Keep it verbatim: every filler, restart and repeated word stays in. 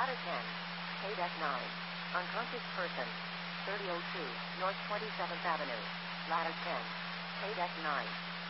Ladder ten. Paydeck nine. Unconscious person. thirty oh two, North twenty-seventh Avenue. Ladder ten. Paydeck nine.